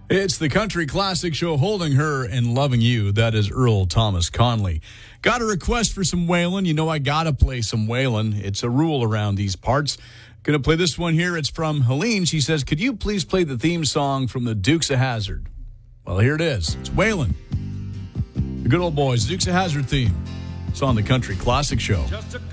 It's the Country Classic Show, Holding Her and Loving You. That is Earl Thomas Conley. Got a request for some Waylon. You know I got to play some Waylon. It's a rule around these parts. Going to play this one here. It's from Helene. She says, could you please play the theme song from the Dukes of Hazzard? Well, here it is. It's Waylon. The good old boys, Dukes of Hazzard theme. It's on the Country Classic Show.